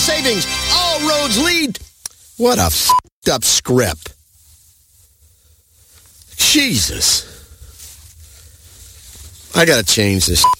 savings. All roads lead. What a f***ed up script. Jesus. I gotta change this.